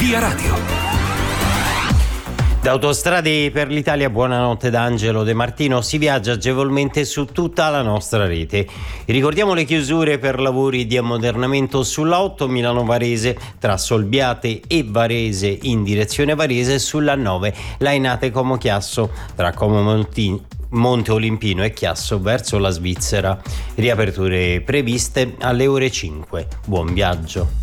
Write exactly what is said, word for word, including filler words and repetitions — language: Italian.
Via Radio. Da Autostrade per l'Italia, buonanotte da Angelo De Martino. Si viaggia agevolmente su tutta la nostra rete. Ricordiamo le chiusure per lavori di ammodernamento sulla otto Milano-Varese tra Solbiate e Varese in direzione Varese, sulla nove Lainate Como Chiasso tra Como Montini, Monte Olimpino e Chiasso verso la Svizzera. Riaperture previste alle ore cinque. Buon viaggio.